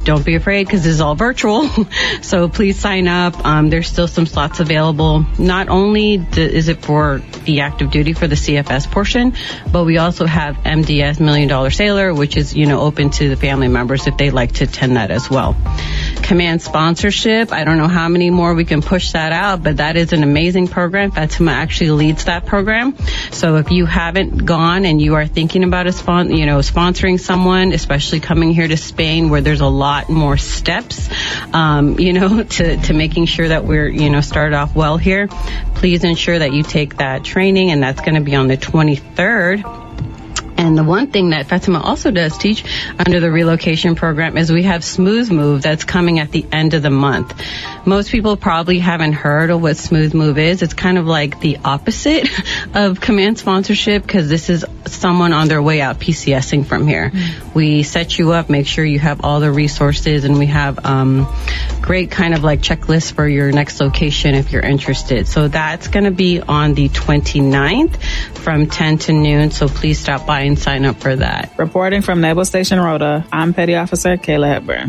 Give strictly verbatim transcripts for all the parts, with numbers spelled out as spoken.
don't be afraid because this is all virtual. So please sign up. Um, there's still some slots available. Not only d- is it for the active duty for the C F S portion, but we also have M D S Million Dollar Sailor, which is, you know, open to the family members if they'd like to attend that as well. Command sponsorship. I don't know how many more we can push that out, but that is an amazing program. Fatima actually leads that program. So if you haven't gone and you are thinking about a spon- you know, sponsoring someone, especially coming here to Spain where there's a lot more steps, um, you know, to, to making sure that we're, you know, started off well here, please ensure that you take that training, and that's going to be on the twenty-third. And the one thing that Fatima also does teach under the relocation program is we have Smooth Move that's coming at the end of the month. Most people probably haven't heard of what Smooth Move is. It's kind of like the opposite of command sponsorship because this is someone on their way out PCSing from here. Mm-hmm. We set you up, make sure you have all the resources, and we have um, great kind of like checklists for your next location if you're interested. So that's going to be on the twenty-ninth from ten to noon. So please stop by and sign up for that. Reporting from Naval Station Rota, I'm Petty Officer Kayla Hepburn.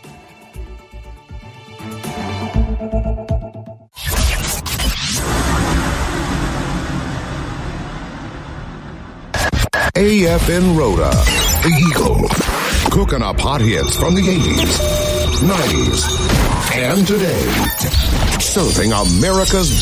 A F N Rota, the Eagle, cooking up hot hits from the eighties, nineties, and today. Serving America's